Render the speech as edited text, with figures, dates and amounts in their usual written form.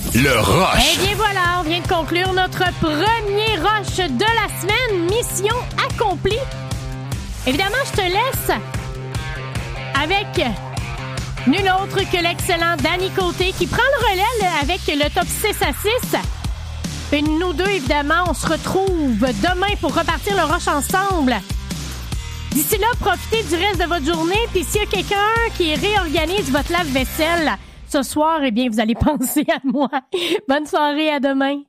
Le Rush. Eh bien voilà, on vient de conclure notre premier Rush de la semaine. Mission accomplie. Évidemment, je te laisse avec nul autre que l'excellent Danny Côté qui prend le relais là, avec le top 6 à 6. Et nous deux, évidemment, on se retrouve demain pour repartir le Rush ensemble. D'ici là, profitez du reste de votre journée. Puis s'il y a quelqu'un qui réorganise votre lave-vaisselle ce soir, eh bien, vous allez penser à moi. Bonne soirée, à demain.